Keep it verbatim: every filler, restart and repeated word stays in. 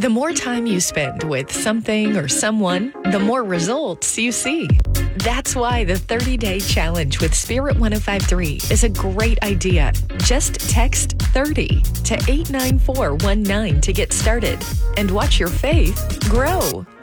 The more time you spend with something or someone, the more results you see. That's why the thirty-day challenge with Spirit one oh five point three is a great idea. Just text thirty to eight nine four one nine to get started and watch your faith grow.